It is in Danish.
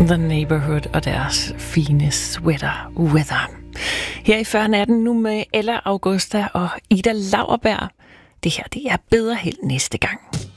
The Neighborhood og deres fine Sweater Weather. Her i 40 nu med Ella Augusta og Ida Lauerberg. Det her, det er bedre held næste gang.